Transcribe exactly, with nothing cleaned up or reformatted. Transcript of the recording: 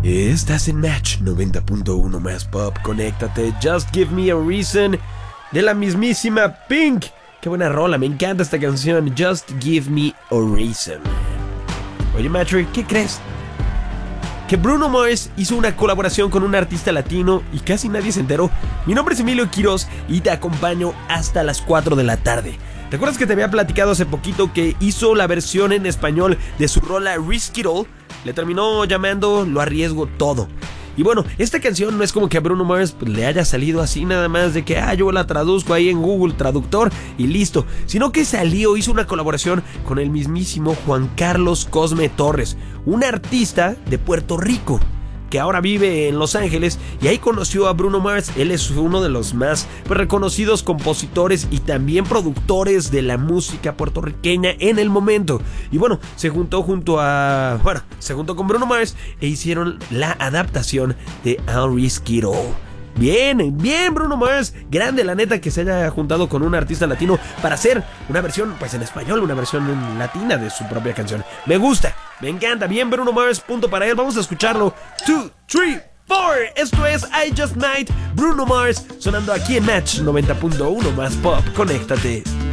Estás en Match noventa punto uno más pop. Conéctate. Just Give Me a Reason de la mismísima Pink. Qué buena rola, me encanta esta canción. Just Give Me a Reason. Oye, Matcher, ¿qué crees? Que Bruno Mars hizo una colaboración con un artista latino y casi nadie se enteró. Mi nombre es Emilio Quiroz y te acompaño hasta las cuatro de la tarde. ¿Recuerdas que te había platicado hace poquito que hizo la versión en español de su rola Risk It All? Le terminó llamando Lo Arriesgo Todo. Y bueno, esta canción no es como que a Bruno Mars pues, le haya salido así nada más de que ah, yo la traduzco ahí en Google Traductor y listo, sino que salió, hizo una colaboración con el mismísimo Juan Carlos Cosme Torres, un artista de Puerto Rico que ahora vive en Los Ángeles, y ahí conoció a Bruno Mars. Él es uno de los más pues, reconocidos compositores y también productores de la música puertorriqueña en el momento. Y bueno, se juntó junto a... Bueno, se juntó con Bruno Mars e hicieron la adaptación de I'll Risk It All. Bien, bien Bruno Mars, grande la neta que se haya juntado con un artista latino para hacer una versión pues en español, una versión en latina de su propia canción. Me gusta, me encanta, bien Bruno Mars, punto para él, vamos a escucharlo. two, three, four, esto es I Just Might, Bruno Mars, sonando aquí en Match noventa punto uno más pop, conéctate.